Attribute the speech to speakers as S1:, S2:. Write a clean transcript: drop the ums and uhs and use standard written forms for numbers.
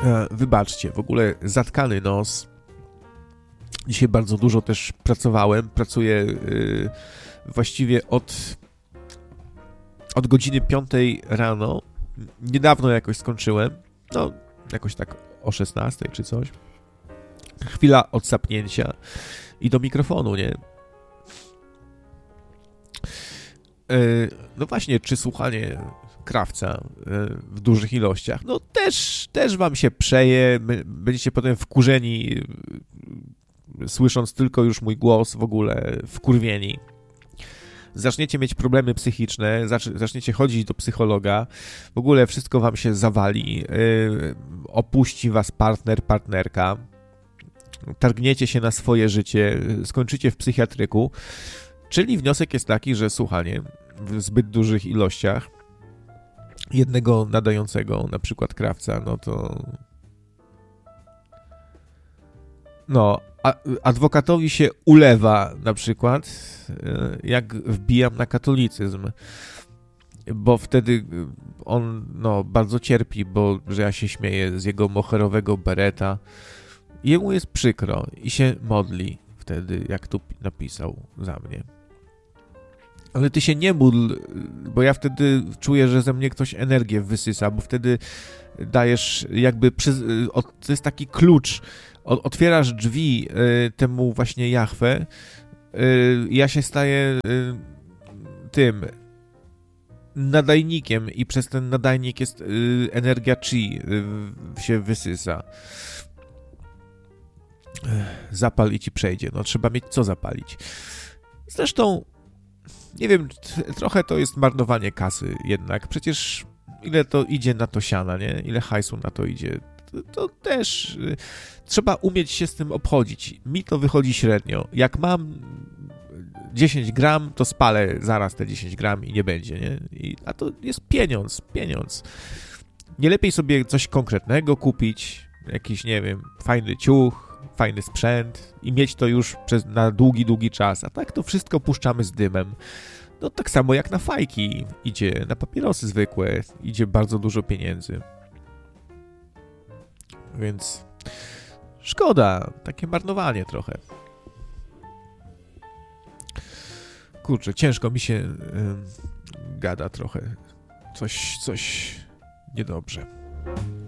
S1: Wybaczcie, w ogóle zatkany nos. Dzisiaj bardzo dużo też pracowałem. Pracuję właściwie od godziny 5 rano. Niedawno jakoś skończyłem. No, jakoś tak o 16 czy coś. Chwila odsapnięcia i do mikrofonu, nie? No właśnie, czy słuchanie Krawca w dużych ilościach, no też wam się przeje, będziecie potem wkurzeni, słysząc tylko już mój głos, w ogóle wkurwieni. Zaczniecie mieć problemy psychiczne, zaczniecie chodzić do psychologa, w ogóle wszystko wam się zawali, opuści was partnerka, targniecie się na swoje życie, skończycie w psychiatryku, czyli wniosek jest taki, że słuchanie w zbyt dużych ilościach jednego nadającego, na przykład Krawca, no to... No, adwokatowi się ulewa na przykład, jak wbijam na katolicyzm, bo wtedy on bardzo cierpi, że ja się śmieję z jego moherowego bereta. Jemu jest przykro i się modli wtedy, jak tu napisał za mnie. Ale ty się nie módl, bo ja wtedy czuję, że ze mnie ktoś energię wysysa, bo wtedy dajesz jakby... To jest taki klucz. Otwierasz drzwi temu właśnie Jahwe. Ja się staję tym nadajnikiem i przez ten nadajnik jest energia chi się wysysa. Zapal i ci przejdzie. No trzeba mieć co zapalić. Zresztą nie wiem, trochę to jest marnowanie kasy jednak. Przecież ile to idzie na to siana, nie? Ile hajsu na to idzie. To też trzeba umieć się z tym obchodzić. Mi to wychodzi średnio. Jak mam 10 gram, to spalę zaraz te 10 gram i nie będzie, nie? A to jest pieniądz. Nie lepiej sobie coś konkretnego kupić, jakiś, nie wiem, fajny ciuch, fajny sprzęt i mieć to już na długi czas. A tak to wszystko puszczamy z dymem. No tak samo jak na fajki idzie, na papierosy zwykłe idzie bardzo dużo pieniędzy. Więc szkoda, takie marnowanie trochę. Kurczę, ciężko mi się gada trochę. Coś niedobrze.